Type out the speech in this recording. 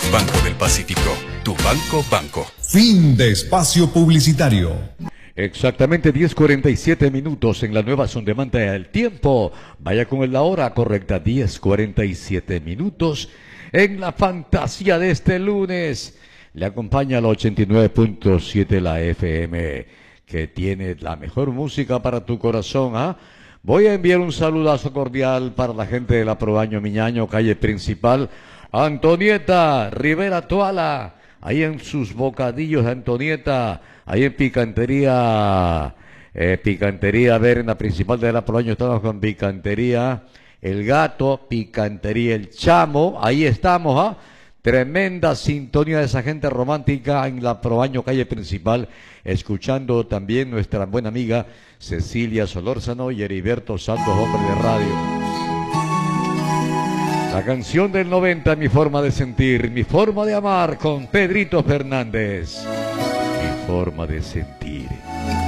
Banco del Pacífico, tu banco. Fin de espacio publicitario. Exactamente 10:47 minutos en la nueva sondemanta del tiempo. Vaya con la hora correcta, 10:47 minutos en la fantasía de este lunes. Le acompaña la 89.7 la FM, que tiene la mejor música para tu corazón, ¿ah? Voy a enviar un saludazo cordial para la gente de la Proaño Miñaño, calle principal. Antonieta Rivera Toala, ahí en sus bocadillos de Antonieta, ahí en Picantería, a ver, en la principal de la Proaño estamos con Picantería El Gato, Picantería El Chamo, ahí estamos, ¿ah? Tremenda sintonía de esa gente romántica en la Proaño, calle principal, escuchando también nuestra buena amiga Cecilia Solórzano y Heriberto Santos, hombre de radio. La canción del 90, Mi forma de sentir, mi forma de amar, con Pedrito Fernández. Mi forma de sentir.